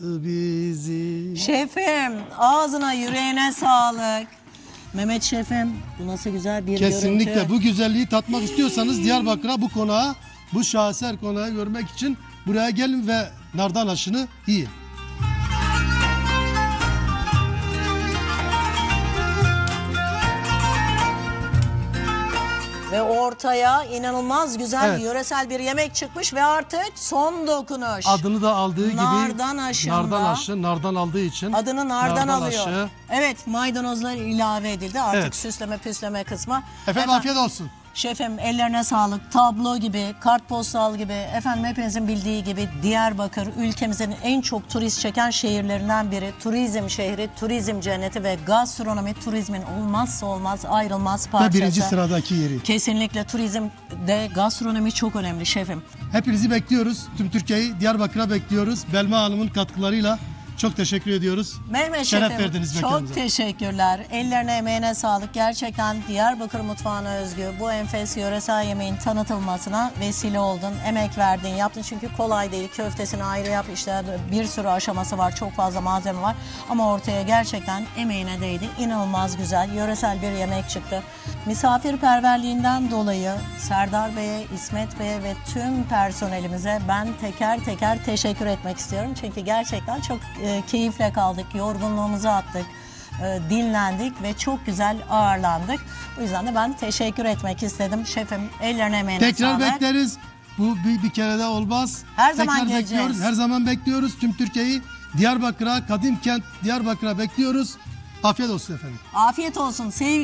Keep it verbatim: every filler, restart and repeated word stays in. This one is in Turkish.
bizi. Şefim ağzına yüreğine sağlık. Mehmet şefim bu nasıl güzel bir Kesinlikle görüntü. bu güzelliği tatmak istiyorsanız Diyarbakır'a, bu konağa, bu şaheser konağı görmek için buraya gelin ve nardan aşını yiyin. Ve ortaya inanılmaz güzel Evet. yöresel bir yemek çıkmış ve artık son dokunuş. Adını da aldığı gibi Nardan aşında. nardan aşı, nardan aldığı için. Adını nardan, alıyor. aşı. Evet, maydanozlar ilave edildi. Artık Evet. süsleme püsleme kısmı. Efendim afiyet olsun. Şefim ellerine sağlık. Tablo gibi, kartpostal gibi, efendim hepinizin bildiği gibi Diyarbakır ülkemizin en çok turist çeken şehirlerinden biri. Turizm şehri, turizm cenneti ve gastronomi turizmin olmazsa olmaz, ayrılmaz Ve parçası. birinci sıradaki yeri. Kesinlikle turizmde gastronomi çok önemli şefim. Hepinizi bekliyoruz. Tüm Türkiye'yi Diyarbakır'a bekliyoruz. Belma Hanım'ın katkılarıyla çok teşekkür ediyoruz. Mehmet Şeref şefim verdiniz çok mekanımıza. teşekkürler. Ellerine emeğine sağlık. Gerçekten Diyarbakır mutfağına özgü bu enfes yöresel yemeğin tanıtılmasına vesile oldun. Emek verdin, yaptın çünkü kolay değil. Köftesini ayrı yap, işte bir sürü aşaması var, çok fazla malzeme var. Ama ortaya gerçekten emeğine değdi. İnanılmaz güzel, yöresel bir yemek çıktı. Misafirperverliğinden dolayı Serdar Bey'e, İsmet Bey'e ve tüm personelimize ben teker teker teşekkür etmek istiyorum. Çünkü gerçekten çok e, keyifle kaldık, yorgunluğumuzu attık, e, dinlendik ve çok güzel ağırlandık. O yüzden de ben teşekkür etmek istedim. Şefim ellerine emeğine Tekrar sağlık. bekleriz. Bu bir, bir kere de olmaz. Her zaman Tekrar geleceğiz. bekliyoruz. Her zaman bekliyoruz. Tüm Türkiye'yi Diyarbakır'a, Kadimkent Diyarbakır'a bekliyoruz. Afiyet olsun efendim. Afiyet olsun sevgili